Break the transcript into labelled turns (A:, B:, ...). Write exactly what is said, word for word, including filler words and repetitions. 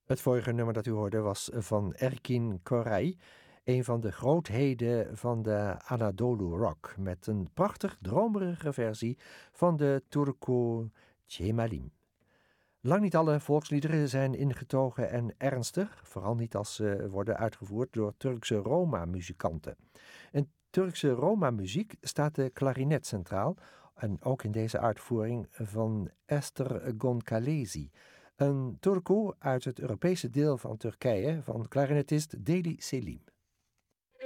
A: Het vorige nummer dat u hoorde was van Erkin Koray, een van de grootheden van de Anadolu Rock, met een prachtig dromerige versie van de Turco Cemalim. Lang niet alle volksliederen zijn ingetogen en ernstig, vooral niet als ze worden uitgevoerd door Turkse Roma-muzikanten. In Turkse Roma-muziek staat de klarinet centraal, en ook in deze uitvoering van Esther Gonkalesi, een Turco uit het Europese deel van Turkije van klarinetist Deli Selim.